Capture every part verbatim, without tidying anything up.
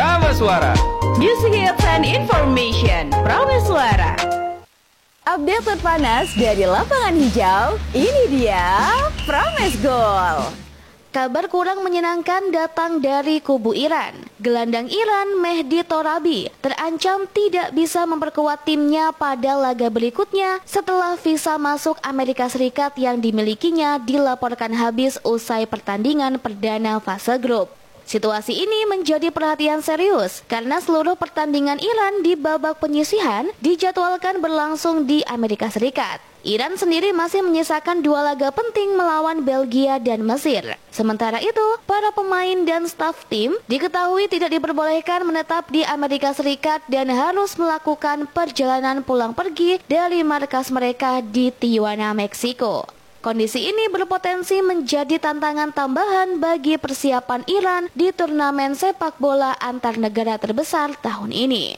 Prameswara. Music hits and information. Prameswara. Update terpanas dari lapangan hijau. Ini dia Pramesgol. Kabar kurang menyenangkan datang dari kubu Iran. Gelandang Iran Mehdi Torabi terancam tidak bisa memperkuat timnya pada laga berikutnya setelah visa masuk Amerika Serikat yang dimilikinya dilaporkan habis usai pertandingan perdana fase grup. Situasi ini menjadi perhatian serius karena seluruh pertandingan Iran di babak penyisihan dijadwalkan berlangsung di Amerika Serikat. Iran sendiri masih menyisakan dua laga penting melawan Belgia dan Mesir. Sementara itu, para pemain dan staf tim diketahui tidak diperbolehkan menetap di Amerika Serikat dan harus melakukan perjalanan pulang pergi dari markas mereka di Tijuana, Meksiko. Kondisi ini berpotensi menjadi tantangan tambahan bagi persiapan Iran di turnamen sepak bola antar negara terbesar tahun ini.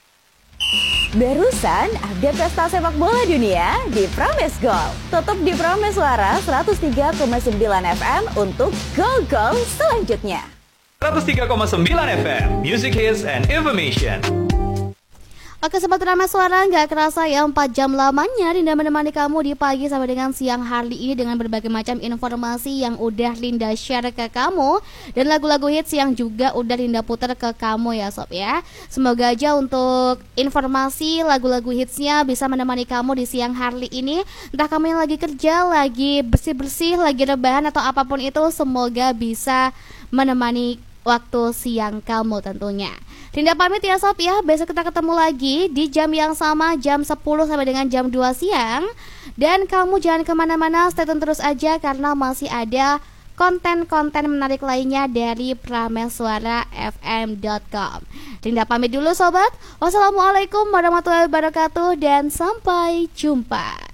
Barusan update pesta sepak bola dunia di Pramesgol. Tetap di Prameswara seratus tiga koma sembilan F M untuk gol-gol selanjutnya. seratus tiga koma sembilan F M, Music Hits and Information. Oke Sobat Prameswara, gak kerasa ya empat jam lamanya Linda menemani kamu di pagi sampai dengan siang hari ini dengan berbagai macam informasi yang udah Linda share ke kamu dan lagu-lagu hits yang juga udah Linda putar ke kamu ya Sob ya. Semoga aja untuk informasi lagu-lagu hitsnya bisa menemani kamu di siang hari ini. Entah kamu yang lagi kerja, lagi bersih-bersih, lagi rebahan atau apapun itu, semoga bisa menemani waktu siang kamu tentunya. Linda pamit ya Sob ya, besok kita ketemu lagi di jam yang sama, jam sepuluh sampai dengan jam dua siang. Dan kamu jangan kemana-mana, stay tune terus aja karena masih ada konten-konten menarik lainnya dari prameswara f m dot com. Linda pamit dulu Sobat, wassalamualaikum warahmatullahi wabarakatuh dan sampai jumpa.